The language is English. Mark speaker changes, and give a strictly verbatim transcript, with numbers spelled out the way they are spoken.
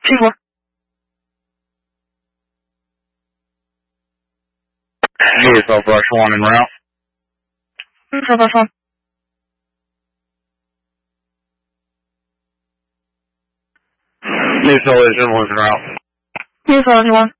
Speaker 1: four.
Speaker 2: Vehicle brush one en route.
Speaker 1: Vehicle brush one.
Speaker 2: New collision was en route.
Speaker 1: New collision one.